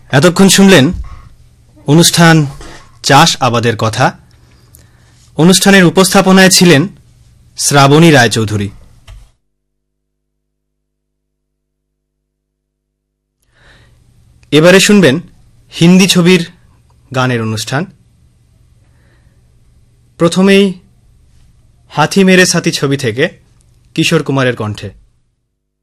এতক্ষণ শুনলেন অনুষ্ঠান চাষ আবাদের কথা। অনুষ্ঠানের উপস্থাপনায় ছিলেন শ্রাবণী রায়চৌধুরী। এবারে শুনবেন হিন্দি ছবির গানের অনুষ্ঠান। প্রথমেই হাথি মেরে সাথী ছবি থেকে কিশোর কুমারের কণ্ঠে।